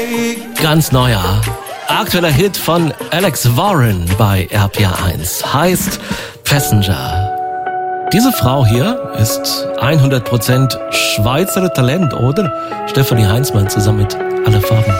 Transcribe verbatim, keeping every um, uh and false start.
Ganz neuer, aktueller Hit von Alex Warren bei R P R eins heißt Passenger. Diese Frau hier ist hundert Prozent Schweizer Talent, oder? Stefanie Heinzmann zusammen mit Alle Farben.